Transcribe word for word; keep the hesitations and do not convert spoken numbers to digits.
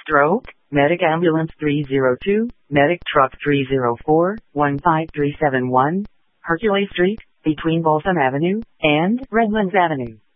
Stroke, Medic Ambulance three zero two, Medic Truck three zero four, one five three seven one, Hercules Street, between Balsam Avenue and Redlands Avenue.